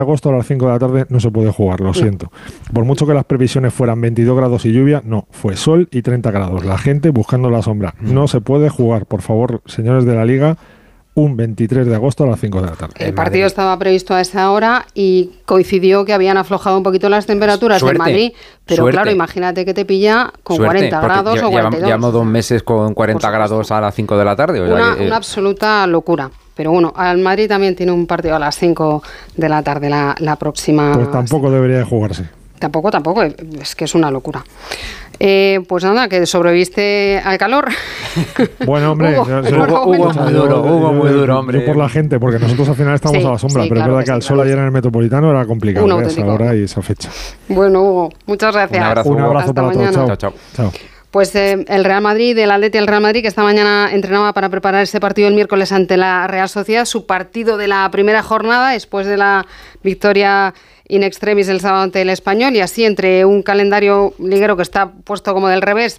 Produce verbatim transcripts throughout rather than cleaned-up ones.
agosto a las cinco de la tarde no se puede jugar, lo siento. Por mucho que las previsiones fueran veintidós grados y lluvia, no, fue sol y treinta grados. La gente buscando la sombra. No se puede jugar, por favor, señores de la Liga, un veintitrés de agosto a las cinco de la tarde. El partido estaba previsto a esa hora y coincidió que habían aflojado un poquito las temperaturas Suerte, en Madrid, pero suerte. claro, imagínate que te pilla con Suerte, cuarenta grados yo, o cuarenta y dos. Llevamos dos meses con cuarenta grados a las cinco de la tarde. O sea una, que, eh, una absoluta locura. Pero bueno, al Madrid también tiene un partido a las cinco de la tarde la, la próxima. Pues tampoco debería de jugarse. Tampoco, tampoco, es que es una locura. Eh, pues nada, que sobreviviste al calor. Bueno, hombre, Hugo, yo, yo, Hugo, Hugo muy duro, Hugo muy duro, hombre. Yo por la gente, porque nosotros al final estamos Sí, a la sombra, sí, pero claro es verdad que que al sí, sol claro. ayer en el Metropolitano era complicado, Un ¿eh? auténtico. Esa hora y esa fecha. Bueno, Hugo, muchas gracias. Un abrazo, Un Hugo. abrazo Hasta para mañana. todos. Chao. Chao, Chao. Pues eh, el Real Madrid, el Atleti y el Real Madrid, que esta mañana entrenaba para preparar ese partido el miércoles ante la Real Sociedad, su partido de la primera jornada, después de la victoria in extremis el sábado ante el Español, y así entre un calendario liguero que está puesto como del revés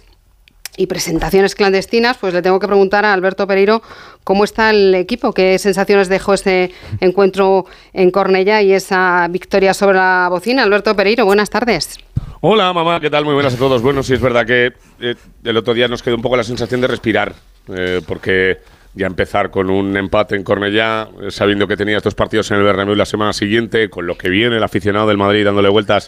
y presentaciones clandestinas, pues le tengo que preguntar a Alberto Pereiro cómo está el equipo, qué sensaciones dejó ese encuentro en Cornellá y esa victoria sobre la Bocina. Alberto Pereiro, buenas tardes. Hola, mamá, ¿qué tal? Muy buenas a todos. Bueno, sí es verdad que eh, el otro día nos quedó un poco la sensación de respirar, eh, porque ya empezar con un empate en Cornellá, eh, sabiendo que tenía estos partidos en el Bernabéu la semana siguiente, con lo que viene el aficionado del Madrid dándole vueltas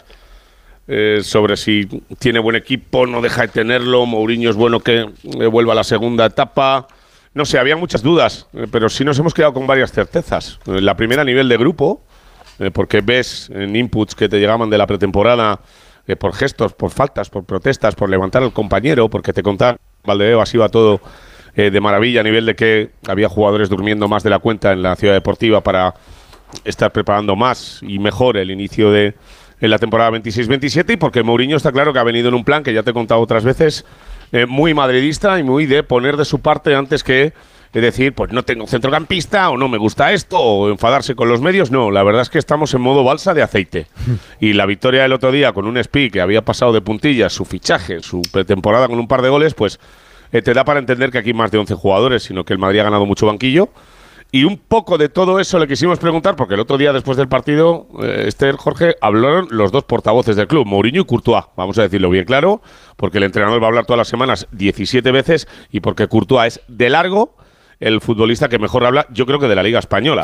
eh, sobre si tiene buen equipo, no deja de tenerlo, Mourinho es bueno que eh, vuelva a la segunda etapa. No sé, había muchas dudas, eh, pero sí nos hemos quedado con varias certezas. Eh, la primera a nivel de grupo, eh, porque ves en inputs que te llegaban de la pretemporada, Eh, por gestos, por faltas, por protestas, por levantar al compañero, porque te contaba Valdebeo, así va todo eh, de maravilla a nivel de que había jugadores durmiendo más de la cuenta en la ciudad deportiva para estar preparando más y mejor el inicio de en la temporada veintiséis veintisiete, y porque Mourinho está claro que ha venido en un plan que ya te he contado otras veces, eh, muy madridista y muy de poner de su parte antes que de decir, pues no tengo centrocampista, o no me gusta esto, o enfadarse con los medios. No, la verdad es que estamos en modo balsa de aceite. Y la victoria del otro día con un Spi que había pasado de puntillas, su fichaje, su pretemporada con un par de goles, pues eh, te da para entender que aquí más de once jugadores, sino que el Madrid ha ganado mucho banquillo. Y un poco de todo eso le quisimos preguntar, porque el otro día después del partido, eh, Esther, Jorge, hablaron los dos portavoces del club, Mourinho y Courtois, vamos a decirlo bien claro, porque el entrenador va a hablar todas las semanas diecisiete veces, y porque Courtois es de largo el futbolista que mejor habla, yo creo que de la Liga Española.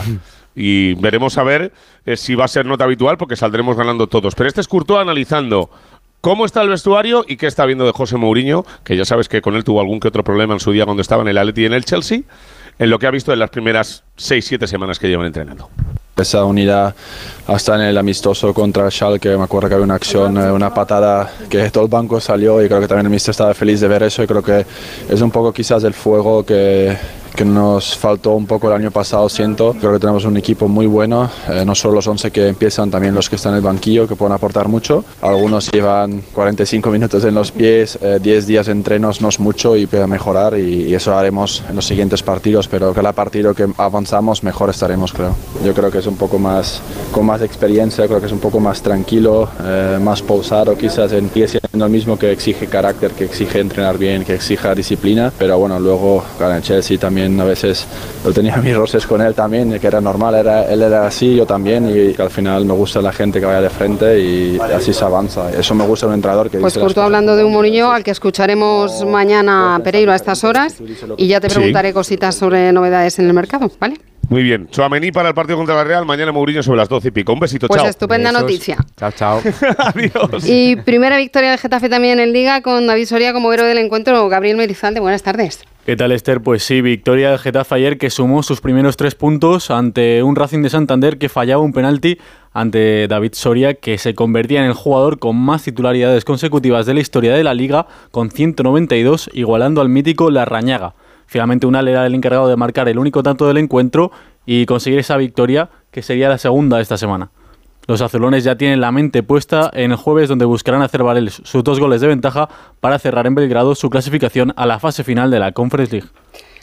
Y veremos a ver eh, si va a ser nota habitual, porque saldremos ganando todos. Pero este es Courtois analizando cómo está el vestuario y qué está viendo de José Mourinho, que ya sabes que con él tuvo algún que otro problema en su día cuando estaba en el Atleti y en el Chelsea, en lo que ha visto en las primeras seis siete semanas que llevan entrenando. Esa unidad hasta en el amistoso contra el Schalke, me acuerdo que había una acción, una patada que todo el banco salió, y creo que también el míster estaba feliz de ver eso, y creo que es un poco quizás el fuego que, que nos faltó un poco el año pasado, siento. Creo que tenemos un equipo muy bueno, eh, no solo los once que empiezan, también los que están en el banquillo, que pueden aportar mucho. Algunos llevan cuarenta y cinco minutos en los pies, eh, diez días de entrenos no es mucho y puede mejorar, y, y eso haremos en los siguientes partidos, pero cada partido que avanzamos mejor estaremos, creo. Yo creo que es un poco más, con más experiencia, creo que es un poco más tranquilo, eh, más pausado quizás, en sigue siendo el mismo, que exige carácter, que exige entrenar bien, que exija disciplina, pero bueno, luego claro, en Chelsea también a veces yo tenía mis roces con él también, que era normal, era, él era así, yo también, y al final me gusta la gente que vaya de frente y así se avanza. Eso me gusta de un entrenador que pues dice justo hablando de un Mourinho al que escucharemos mañana, Pereiro, a estas horas, y ya te preguntaré sí. cositas sobre novedades en el mercado, ¿vale? Muy bien. Tchouaméni para el partido contra la Real. Mañana Mourinho sobre las doce y pico. Un besito, pues chao. Pues estupenda Besos. noticia. Chao, chao. Adiós. Y primera victoria del Getafe también en Liga, con David Soria como héroe del encuentro. Gabriel Merizalde, buenas tardes. ¿Qué tal, Esther? Pues sí, victoria del Getafe ayer, que sumó sus primeros tres puntos ante un Racing de Santander que fallaba un penalti ante David Soria, que se convertía en el jugador con más titularidades consecutivas de la historia de la Liga, con ciento noventa y dos, igualando al mítico Larrañaga. Finalmente Unal era el encargado de marcar el único tanto del encuentro y conseguir esa victoria, que sería la segunda de esta semana. Los azulones ya tienen la mente puesta en el jueves, donde buscarán hacer valer sus dos goles de ventaja para cerrar en Belgrado su clasificación a la fase final de la Conference League.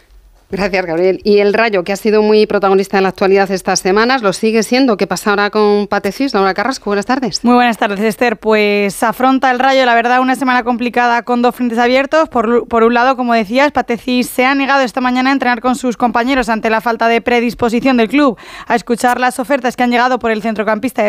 Gracias, Gabriel. Y el Rayo, que ha sido muy protagonista en la actualidad estas semanas, lo sigue siendo. ¿Qué pasa ahora con Patecius? Laura Carrasco, buenas tardes. Muy buenas tardes, Esther. Pues afronta el Rayo, la verdad, una semana complicada con dos frentes abiertos. Por, por un lado, como decías, Patecius se ha negado esta mañana a entrenar con sus compañeros ante la falta de predisposición del club a escuchar las ofertas que han llegado por el centrocampista